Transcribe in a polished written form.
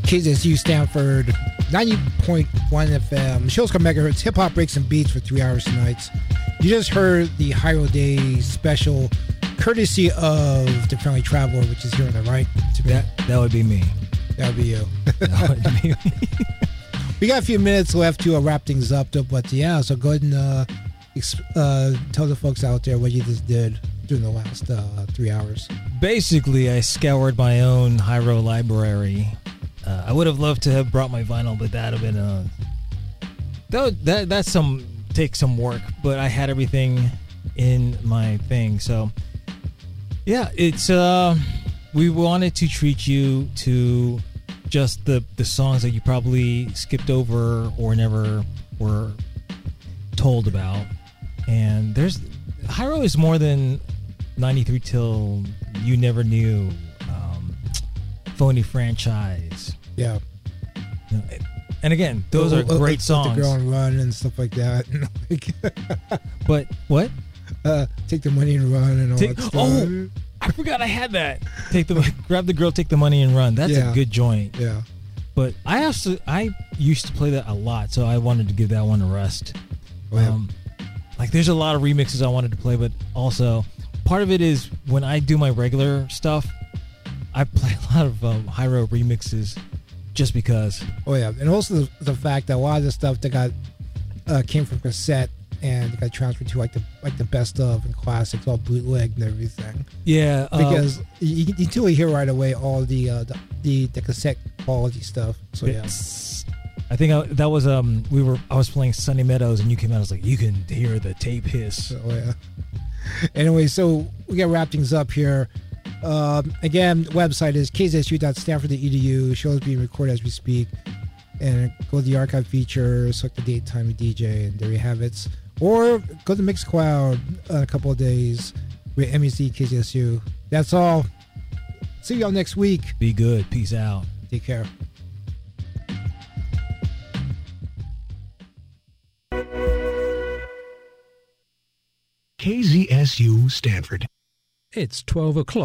KZSU Stanford, 90.1 FM. Show's called Megahertz, hip-hop breaks and beats for 3 hours tonight. You just heard the Hyro Day special, courtesy of The Friendly Traveler, which is here on the right. That would be me. That would be you. That would be me. We got a few minutes left to wrap things up, but yeah, so go ahead and tell the folks out there what you just did during the last 3 hours. Basically, I scoured my own Hyro library. I would have loved to have brought my vinyl, but that'd have been take some work. But I had everything in my thing, so yeah, it's we wanted to treat you to just the songs that you probably skipped over or never were told about. And there's Hyro is more than 93 Till You Never Knew, Phony Franchise. Yeah. And again, those are great songs. Take the Girl and Run and stuff like that. But what? Take the Money and Run and all that stuff. Oh, I forgot I had that. Grab the Girl, Take the Money and Run. That's a good joint. Yeah. But I used to play that a lot, so I wanted to give that one a rest. Oh, yeah. Like there's a lot of remixes I wanted to play, but also part of it is when I do my regular stuff, I play a lot of Hyro remixes just because. Oh yeah, and also the fact that a lot of the stuff that got came from cassette and got transferred to like the best of and classics, all bootleg and everything. Yeah, because you totally hear right away all the cassette quality stuff. So yeah. I think that was I was playing Sunny Meadows and you came out. I was like, you can hear the tape hiss. Oh yeah. Anyway, so we got to wrap things up here. Again, website is kzsu.stanford.edu. Show is being recorded as we speak. And go to the archive feature, select the date, time, and DJ, and there you have it. Or go to Mixcloud in a couple of days with MEC KZSU. That's all. See y'all next week. Be good. Peace out. Take care. KZSU Stanford. It's 12 o'clock.